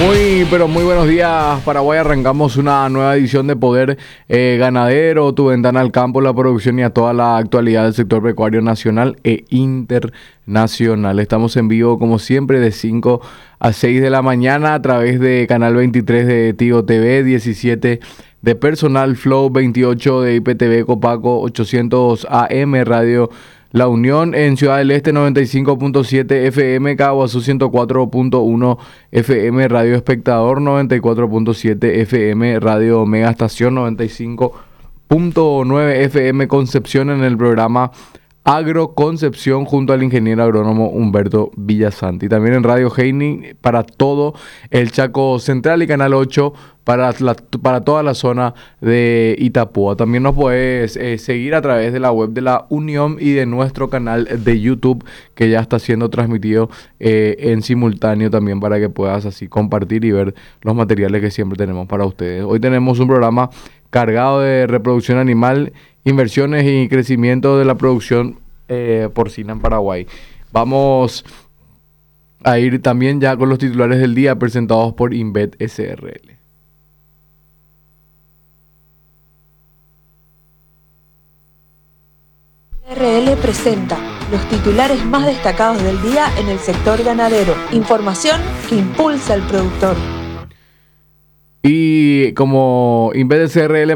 Muy, pero muy buenos días, Paraguay. Arrancamos una nueva edición de Poder Ganadero, tu ventana al campo, la producción y a toda la actualidad del sector pecuario nacional e internacional. Estamos en vivo, como siempre, de 5 a 6 de la mañana a través de Canal 23 de Tigo TV, 17 de Personal Flow, 28 de IPTV Copaco, 800 AM Radio La Unión, en Ciudad del Este 95.7 FM, Caguazú 104.1 FM, Radio Espectador 94.7 FM, Radio Mega Estación 95.9 FM, Concepción, en el programa Agroconcepción junto al ingeniero agrónomo Humberto Villasanti. También en Radio Heining para todo el Chaco Central y Canal 8 para toda la zona de Itapúa. También nos puedes seguir a través de la web de la Unión y de nuestro canal de YouTube, que ya está siendo transmitido en simultáneo también, para que puedas así compartir y ver los materiales que siempre tenemos para ustedes. Hoy tenemos un programa cargado de reproducción animal, inversiones y crecimiento de la producción porcina en Paraguay. Vamos a ir también ya con los titulares del día presentados por Invet SRL. SRL presenta los titulares más destacados del día en el sector ganadero. Información que impulsa al productor. Y como Invet SRL